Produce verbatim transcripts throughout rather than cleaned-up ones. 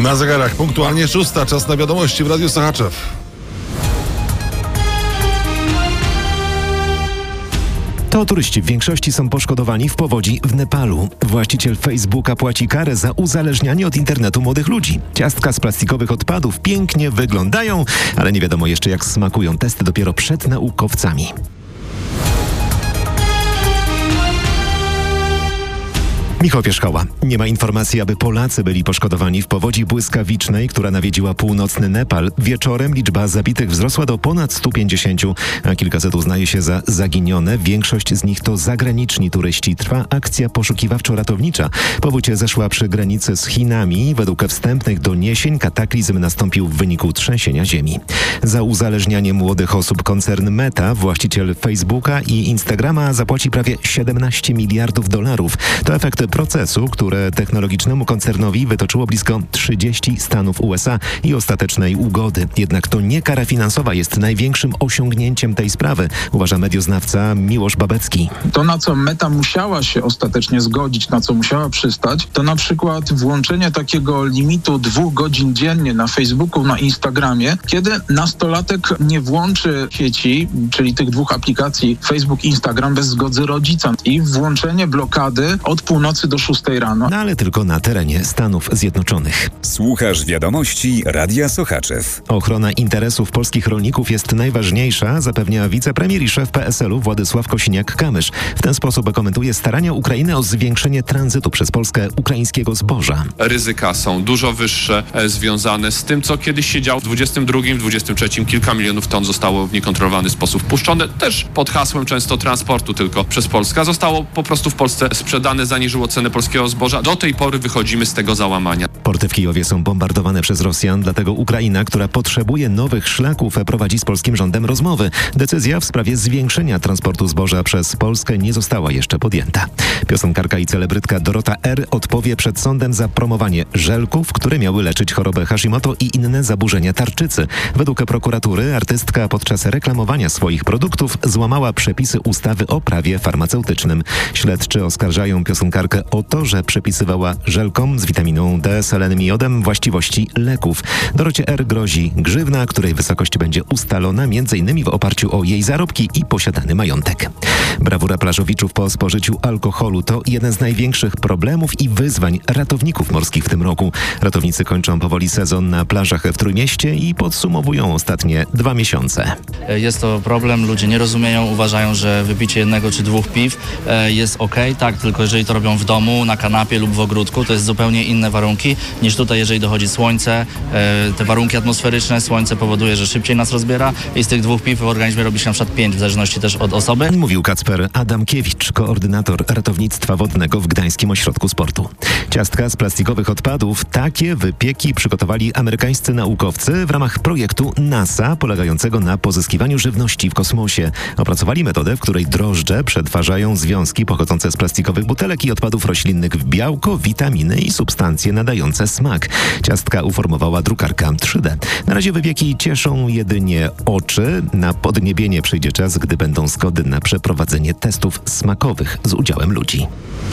Na zegarach punktualnie szósta, czas na wiadomości w Radiu Sochaczew. To turyści w większości są poszkodowani w powodzi w Nepalu. Właściciel Facebooka płaci karę za uzależnianie od internetu młodych ludzi. Ciastka z plastikowych odpadów pięknie wyglądają, ale nie wiadomo jeszcze jak smakują. Testy dopiero przed naukowcami. Michał Pierzchała. Nie ma informacji, aby Polacy byli poszkodowani w powodzi błyskawicznej, która nawiedziła północny Nepal. Wieczorem liczba zabitych wzrosła do ponad stu pięćdziesięciu, a kilkaset uznaje się za zaginione. Większość z nich to zagraniczni turyści. Trwa akcja poszukiwawczo-ratownicza. Powódź zeszła przy granicy z Chinami. Według wstępnych doniesień kataklizm nastąpił w wyniku trzęsienia ziemi. Za uzależnianie młodych osób koncern Meta, właściciel Facebooka i Instagrama, zapłaci prawie siedemnaście miliardów dolarów. To efekt procesu, które technologicznemu koncernowi wytoczyło blisko trzydzieści stanów U S A i ostatecznej ugody. Jednak to nie kara finansowa jest największym osiągnięciem tej sprawy, uważa medioznawca Miłosz Babecki. To, na co Meta musiała się ostatecznie zgodzić, na co musiała przystać, to na przykład włączenie takiego limitu dwóch godzin dziennie na Facebooku, na Instagramie, kiedy nastolatek nie włączy sieci, czyli tych dwóch aplikacji Facebook i Instagram bez zgody rodzica, i włączenie blokady od północy do szóstej rano. No ale tylko na terenie Stanów Zjednoczonych. Słuchasz wiadomości Radia Sochaczew. Ochrona interesów polskich rolników jest najważniejsza, zapewnia wicepremier i szef P S L u Władysław Kosiniak-Kamysz. W ten sposób komentuje starania Ukrainy o zwiększenie tranzytu przez Polskę ukraińskiego zboża. Ryzyka są dużo wyższe, e, związane z tym, co kiedyś się działo w dwudziestym drugim, dwudziestym trzecim. Kilka milionów ton zostało w niekontrolowany sposób wpuszczone, też pod hasłem często transportu tylko przez Polskę. Zostało po prostu w Polsce sprzedane, zaniżyło cenę polskiego zboża. Do tej pory wychodzimy z tego załamania. Porty w Kijowie są bombardowane przez Rosjan, dlatego Ukraina, która potrzebuje nowych szlaków, prowadzi z polskim rządem rozmowy. Decyzja w sprawie zwiększenia transportu zboża przez Polskę nie została jeszcze podjęta. Piosenkarka i celebrytka Dorota R. odpowie przed sądem za promowanie żelków, które miały leczyć chorobę Hashimoto i inne zaburzenia tarczycy. Według prokuratury artystka podczas reklamowania swoich produktów złamała przepisy ustawy o prawie farmaceutycznym. Śledczy oskarżają piosenkarkę o to, że przepisywała żelkom z witaminą D, selenem i jodem właściwości leków. Dorocie R. grozi grzywna, której wysokość będzie ustalona m.in. w oparciu o jej zarobki i posiadany majątek. Brawura plażowiczów po spożyciu alkoholu to jeden z największych problemów i wyzwań ratowników morskich w tym roku. Ratownicy kończą powoli sezon na plażach w Trójmieście i podsumowują ostatnie dwa miesiące. Jest to problem, ludzie nie rozumieją, uważają, że wypicie jednego czy dwóch piw jest okej, tak, tylko jeżeli to robią w domu, na kanapie lub w ogródku, to jest zupełnie inne warunki niż tutaj, jeżeli dochodzi słońce, te warunki atmosferyczne, słońce powoduje, że szybciej nas rozbiera i z tych dwóch piw w organizmie robi się na przykład pięć, w zależności też od osoby. Mówił Kacper Adamkiewicz, koordynator ratownictwa wodnego w Gdańskim Ośrodku Sportu. Ciastka z plastikowych odpadów, takie wypieki przygotowali amerykańscy naukowcy w ramach projektu NASA polegającego na pozyskiwaniu żywności w kosmosie. Opracowali metodę, w której drożdże przetwarzają związki pochodzące z plastikowych butelek i odpadów roślinnych w białko, witaminy i substancje nadające smak. Ciastka uformowała drukarka trzy D. Na razie wypieki cieszą jedynie oczy. Na podniebienie przyjdzie czas, gdy będą zgody na przeprowadzenie testów smakowych z udziałem ludzi.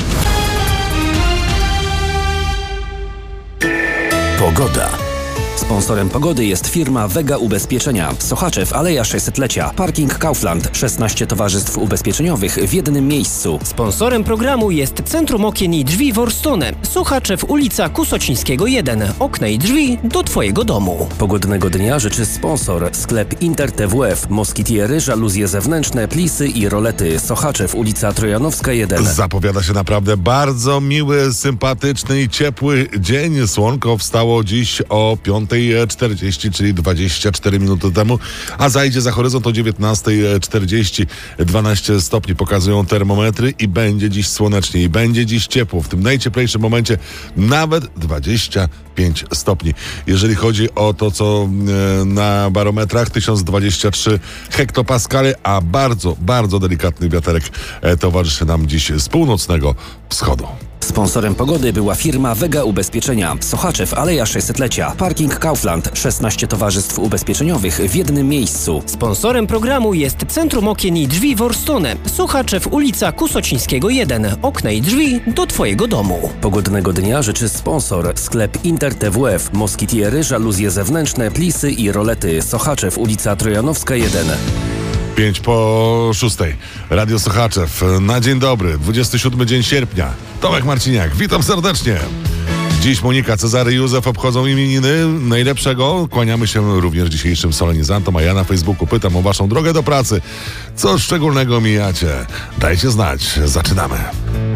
Pogoda. Sponsorem pogody jest firma Vega Ubezpieczenia. Sochaczew, Aleja sześćsetlecia. Parking Kaufland. szesnaście towarzystw ubezpieczeniowych w jednym miejscu. Sponsorem programu jest Centrum Okien i Drzwi Worstone. Sochaczew, ulica Kusocińskiego jeden. Okna i drzwi do Twojego domu. Pogodnego dnia życzy sponsor. Sklep Inter T W F. Moskitiery, żaluzje zewnętrzne, plisy i rolety. Sochaczew, ulica Trojanowska jeden. Zapowiada się naprawdę bardzo miły, sympatyczny i ciepły dzień. Słonko wstało dziś o piąta czterdzieści, czyli dwadzieścia cztery minuty temu, a zajdzie za horyzont o dziewiętnasta czterdzieści. dwanaście stopni pokazują termometry i będzie dziś słonecznie, i będzie dziś ciepło. W tym najcieplejszym momencie nawet dwadzieścia pięć stopni. Jeżeli chodzi o to, co na barometrach, tysiąc dwadzieścia trzy hektopaskale, a bardzo, bardzo delikatny wiaterek towarzyszy nam dziś z północnego wschodu. Sponsorem pogody była firma Vega Ubezpieczenia. Sochaczew, Aleja sześćsetlecia. Parking Kaufland. szesnaście towarzystw ubezpieczeniowych w jednym miejscu. Sponsorem programu jest Centrum Okien i Drzwi Worstone. Sochaczew, ulica Kusocińskiego jeden. Okna i drzwi do Twojego domu. Pogodnego dnia życzy sponsor. Sklep Inter T W F. Moskitiery, żaluzje zewnętrzne, plisy i rolety. Sochaczew, ulica Trojanowska jeden. Pięć po szóstej. Radio Sochaczew. Na dzień dobry. dwudziesty siódmy dzień sierpnia. Tomek Marciniak. Witam serdecznie. Dziś Monika, Cezary i Józef obchodzą imieniny najlepszego. Kłaniamy się również dzisiejszym solenizantom, a ja na Facebooku pytam o waszą drogę do pracy. Co szczególnego mijacie? Dajcie znać. Zaczynamy.